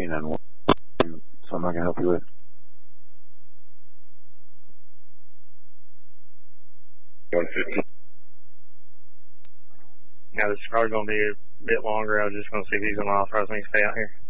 K911. Something I can help you with? Yeah, this is probably going to be a bit longer. I was just going to see if he's going to authorize me to stay out here.